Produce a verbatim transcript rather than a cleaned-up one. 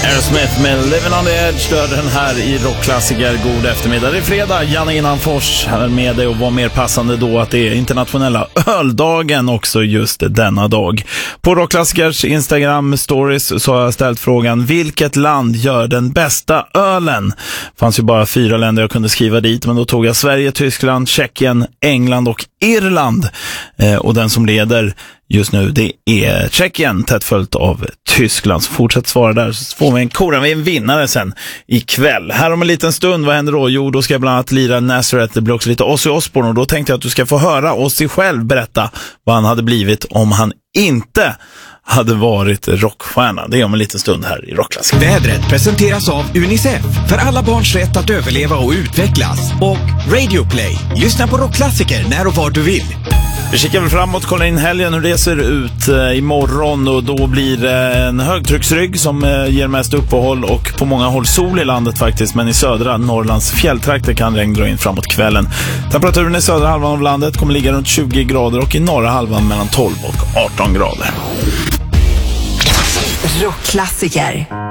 Aerosmith med Living on the Edge, den här i rockklassiker. God eftermiddag, det är fredag. Janne Innanfors här med dig, och var mer passande då att det är internationella öldagen också just denna dag. På rockklassikers Instagram stories så har jag ställt frågan: vilket land gör den bästa ölen? Det fanns ju bara fyra länder jag kunde skriva dit, men då tog jag Sverige, Tyskland, Tjeckien, England och Irland. Eh, och den som leder just nu, det är Tjeckien, tätt följt av Tyskland. Så fortsätt svara där, så får vi en kora med en vinnare sen ikväll. Här om en liten stund, vad händer då? Jo, då ska jag bland annat lira Nazareth. Det blir också lite Ozzy Osbourne, och då tänkte jag att du ska få höra Ozzy själv berätta vad han hade blivit om han inte hade varit rockstjärna. Det är om en liten stund här i Rockklassiker. Vädret presenteras av Unicef, för alla barns rätt att överleva och utvecklas. Och Radio Play. Lyssna på Rockklassiker när och var du vill. Vi kikar väl framåt, kollar in helgen hur det ser ut eh, imorgon, och då blir det en högtrycksrygg som eh, ger mest uppehåll och på många håll sol i landet faktiskt, men i södra Norrlands fjälltrakter kan regn dra in framåt kvällen. Temperaturen i södra halvan av landet kommer ligga runt tjugo grader och i norra halvan mellan tolv och arton grader. Rockklassiker.